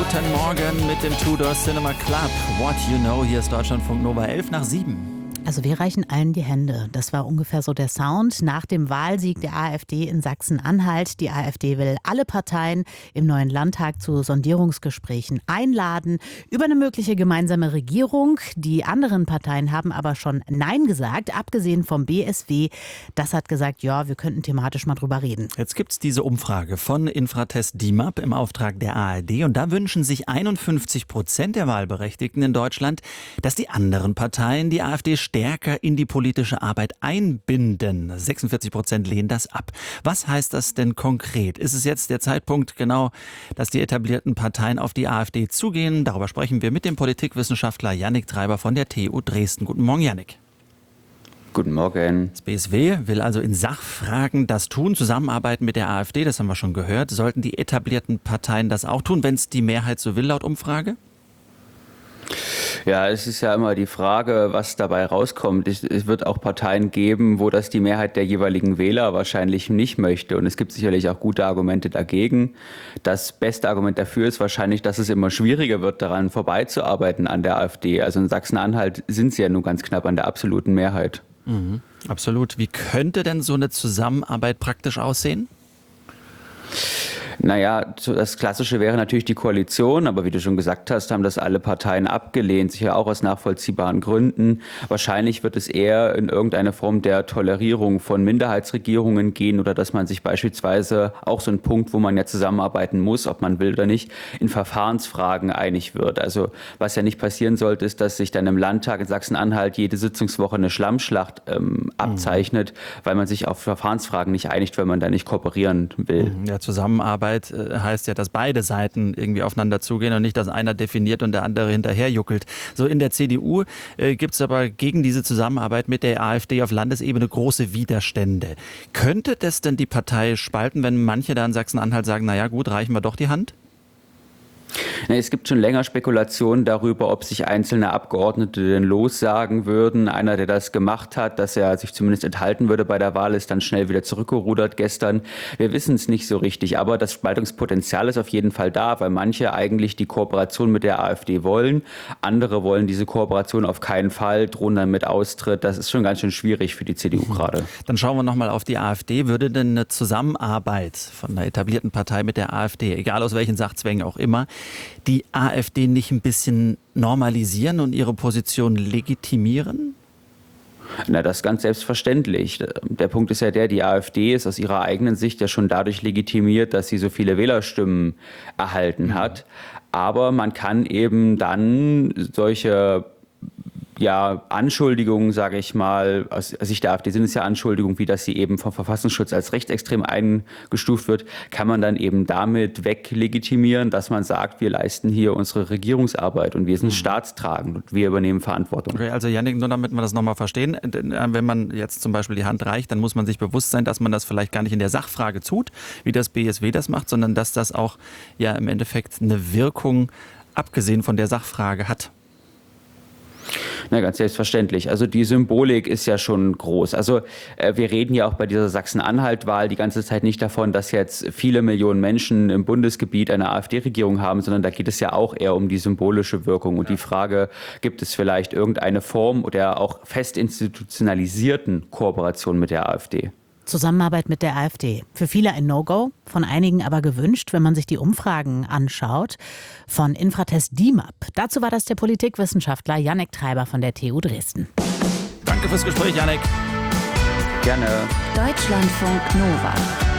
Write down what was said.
Guten Morgen mit dem Tudor Cinema Club. What you know, hier ist Deutschlandfunk Nova 7:11. Also wir reichen allen die Hände. Das war ungefähr so der Sound nach dem Wahlsieg der AfD in Sachsen-Anhalt. Die AfD will alle Parteien im neuen Landtag zu Sondierungsgesprächen einladen über eine mögliche gemeinsame Regierung. Die anderen Parteien haben aber schon Nein gesagt, abgesehen vom BSW. Das hat gesagt, ja, wir könnten thematisch mal drüber reden. Jetzt gibt es diese Umfrage von Infratest DIMAP im Auftrag der ARD. Und da wünschen sich 51% der Wahlberechtigten in Deutschland, dass die anderen Parteien die AfD stärker in die politische Arbeit einbinden. 46% lehnen das ab. Was heißt das denn konkret? Ist es jetzt der Zeitpunkt genau, dass die etablierten Parteien auf die AfD zugehen? Darüber sprechen wir mit dem Politikwissenschaftler Yannick Treiber von der TU Dresden. Guten Morgen, Yannick. Guten Morgen. Das BSW will also in Sachfragen das tun, zusammenarbeiten mit der AfD, das haben wir schon gehört. Sollten die etablierten Parteien das auch tun, wenn es die Mehrheit so will, laut Umfrage? Ja, es ist ja immer die Frage, was dabei rauskommt. Es wird auch Parteien geben, wo das die Mehrheit der jeweiligen Wähler wahrscheinlich nicht möchte. Und es gibt sicherlich auch gute Argumente dagegen. Das beste Argument dafür ist wahrscheinlich, dass es immer schwieriger wird, daran vorbeizuarbeiten an der AfD. Also in Sachsen-Anhalt sind sie ja nur ganz knapp an der absoluten Mehrheit. Mhm, absolut. Wie könnte denn so eine Zusammenarbeit praktisch aussehen? Naja, das Klassische wäre natürlich die Koalition, aber wie du schon gesagt hast, haben das alle Parteien abgelehnt, sicher auch aus nachvollziehbaren Gründen. Wahrscheinlich wird es eher in irgendeine Form der Tolerierung von Minderheitsregierungen gehen oder dass man sich beispielsweise auch so ein Punkt, wo man ja zusammenarbeiten muss, ob man will oder nicht, in Verfahrensfragen einig wird. Also was ja nicht passieren sollte, ist, dass sich dann im Landtag in Sachsen-Anhalt jede Sitzungswoche eine Schlammschlacht abzeichnet, weil man sich auf Verfahrensfragen nicht einigt, weil man da nicht kooperieren will. Ja, Zusammenarbeit heißt ja, dass beide Seiten irgendwie aufeinander zugehen und nicht, dass einer definiert und der andere hinterherjuckelt. So in der CDU gibt es aber gegen diese Zusammenarbeit mit der AfD auf Landesebene große Widerstände. Könnte das denn die Partei spalten, wenn manche da in Sachsen-Anhalt sagen, naja gut, reichen wir doch die Hand? Es gibt schon länger Spekulationen darüber, ob sich einzelne Abgeordnete denn lossagen würden. Einer, der das gemacht hat, dass er sich zumindest enthalten würde bei der Wahl, ist dann schnell wieder zurückgerudert gestern. Wir wissen es nicht so richtig, aber das Spaltungspotenzial ist auf jeden Fall da, weil manche eigentlich die Kooperation mit der AfD wollen. Andere wollen diese Kooperation auf keinen Fall, drohen dann mit Austritt. Das ist schon ganz schön schwierig für die CDU gerade. Dann schauen wir nochmal auf die AfD. Würde denn eine Zusammenarbeit von einer etablierten Partei mit der AfD, egal aus welchen Sachzwängen auch immer, die AfD nicht ein bisschen normalisieren und ihre Position legitimieren? Na, das ist ganz selbstverständlich. Der Punkt ist ja der, die AfD ist aus ihrer eigenen Sicht ja schon dadurch legitimiert, dass sie so viele Wählerstimmen erhalten hat. Aber man kann eben dann solche Anschuldigungen, sage ich mal, aus Sicht der AfD sind es ja Anschuldigungen, wie dass sie eben vom Verfassungsschutz als rechtsextrem eingestuft wird, kann man dann eben damit weglegitimieren, dass man sagt, wir leisten hier unsere Regierungsarbeit und wir sind staatstragend und wir übernehmen Verantwortung. Okay, also Yannick, nur damit wir das nochmal verstehen, wenn man jetzt zum Beispiel die Hand reicht, dann muss man sich bewusst sein, dass man das vielleicht gar nicht in der Sachfrage tut, wie das BSW das macht, sondern dass das auch ja im Endeffekt eine Wirkung, abgesehen von der Sachfrage, hat. Na, ganz selbstverständlich. Also die Symbolik ist ja schon groß. Also wir reden ja auch bei dieser Sachsen-Anhalt-Wahl die ganze Zeit nicht davon, dass jetzt viele Millionen Menschen im Bundesgebiet eine AfD-Regierung haben, sondern da geht es ja auch eher um die symbolische Wirkung und die Frage, gibt es vielleicht irgendeine Form der auch fest institutionalisierten Kooperation mit der AfD? Zusammenarbeit mit der AfD. Für viele ein No-Go, von einigen aber gewünscht, wenn man sich die Umfragen anschaut. Von Infratest DIMAP. Dazu war das der Politikwissenschaftler Yannick Treiber von der TU Dresden. Danke fürs Gespräch, Yannick. Gerne. Deutschlandfunk Nova.